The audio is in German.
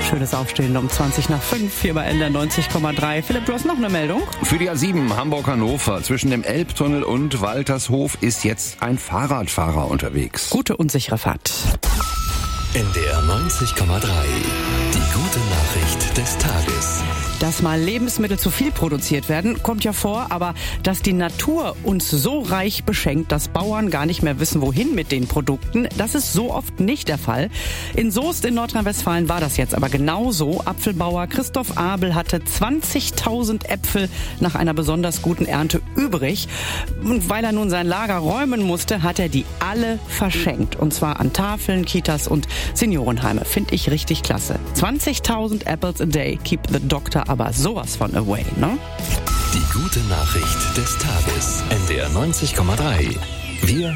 schönes Aufstehen um 5:20 hier bei NDR 90,3. Philipp, du hast noch eine Meldung? Für die A7 Hamburg-Hannover zwischen dem Elbtunnel und Waltershof ist jetzt ein Fahrradfahrer unterwegs. Gute und sichere Fahrt. NDR 90,3. Die gute Nachricht des Tages. Dass mal Lebensmittel zu viel produziert werden, kommt ja vor, aber dass die Natur uns so reich beschenkt, dass Bauern gar nicht mehr wissen, wohin mit den Produkten, das ist so oft nicht der Fall. In Soest in Nordrhein-Westfalen war das jetzt aber genauso. Apfelbauer Christoph Abel hatte 20.000 Äpfel nach einer besonders guten Ernte übrig. Und weil er nun sein Lager räumen musste, hat er die alle verschenkt. Und zwar an Tafeln, Kitas und Seniorenheime. Finde ich richtig klasse. 20.000 apples a day keep the doctor aber sowas von away, ne? Die gute Nachricht des Tages. NDR 90,3. Wir